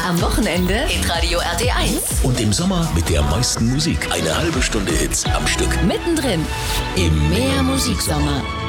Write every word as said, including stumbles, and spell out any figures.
Am Wochenende Hitradio R T eins. Und im Sommer mit der meisten Musik. Eine halbe Stunde Hits am Stück. Mittendrin im Mehr Musiksommer.